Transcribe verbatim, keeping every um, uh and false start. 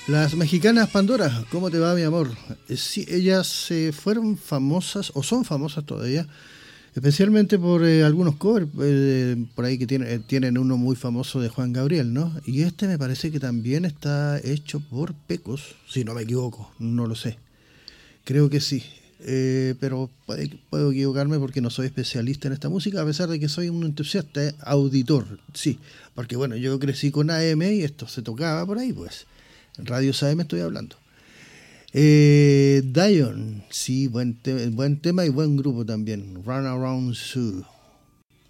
Las mexicanas Pandora, ¿cómo te va, mi amor? Eh, Sí, ellas eh, fueron famosas, o son famosas todavía, especialmente por eh, algunos covers, eh, por ahí que tienen, eh, tienen uno muy famoso de Juan Gabriel, ¿no? Y este me parece que también está hecho por Pecos, si no me equivoco, no lo sé. Creo que sí. Eh, pero puede- puedo equivocarme porque no soy especialista en esta música, a pesar de que soy un entusiasta eh, auditor, sí. Porque bueno, yo crecí con A M y esto se tocaba por ahí, pues. En Radio A M estoy hablando. Eh, Dion, sí, buen, te- buen tema y buen grupo también. Run Around Sue.